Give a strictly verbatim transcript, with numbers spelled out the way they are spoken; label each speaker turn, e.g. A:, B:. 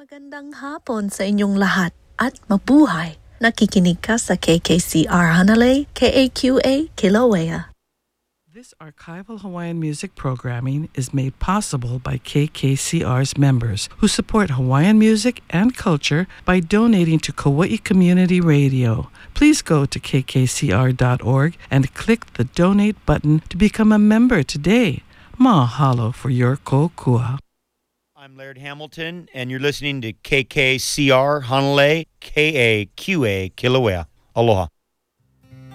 A: Magandang hapon sa inyong lahat at mabuhay. Nakikinig ka sa K K C R Hanalei, K A Q A, Kilauea.
B: This archival Hawaiian music programming is made possible by K K C R's members who support Hawaiian music and culture by donating to Kauai Community Radio. Please go to k k c r dot org and click the donate button to become a member today. Mahalo for your kokua.
C: I'm Laird Hamilton, and you're listening to K K C R Hanalei, K A Q A Kilauea. Aloha.